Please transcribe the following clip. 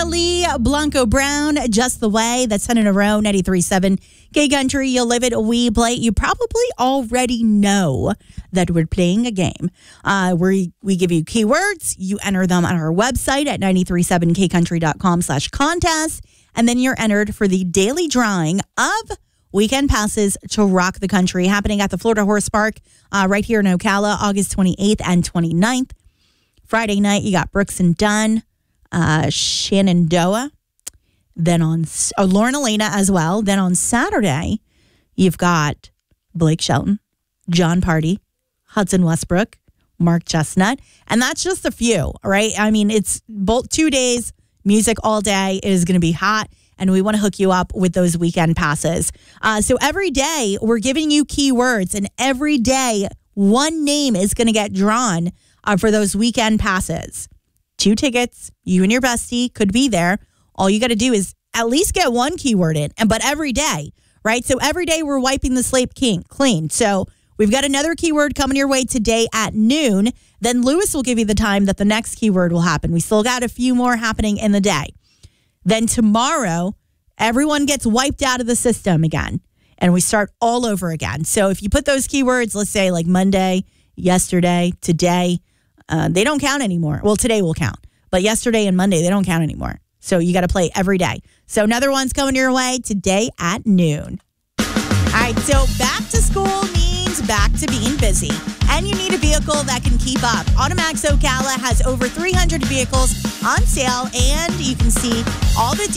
Natalie Blanco Brown, Just the Way. That's 10 in a row, 93.7 K Country. You'll live it, we play. You probably already know that we're playing a game where we give you keywords. You enter them on our website at 937kcountry.com/contest. And then you're entered for the daily drawing of weekend passes to rock the country, happening at the Florida Horse Park right here in Ocala, August 28th and 29th. Friday night, you got Brooks and Dunn, Shenandoah, then on Lauren Elena as well. Then on Saturday, you've got Blake Shelton, John Party, Hudson Westbrook, Mark Chestnut, and that's just a few, right? I mean, it's both 2 days, music all day. It is going to be hot, and we want to hook you up with those weekend passes. So every day, we're giving you keywords, and every day, one name is going to get drawn for those weekend passes. 2 tickets, you and your bestie could be there. All you got to do is at least get one keyword in, but every day, right? So every day we're wiping the slate clean. So we've got another keyword coming your way today at noon. Then Lewis will give you the time that the next keyword will happen. We still got a few more happening in the day. Then tomorrow, everyone gets wiped out of the system again, and we start all over again. So if you put those keywords, let's say like Monday, yesterday, today, they don't count anymore. Well, today will count, but yesterday and Monday, they don't count anymore. So you got to play every day. So another one's coming your way today at noon. All right, so back to school means back to being busy. And you need a vehicle that can keep up. Automax Ocala has over 300 vehicles on sale, and you can see all the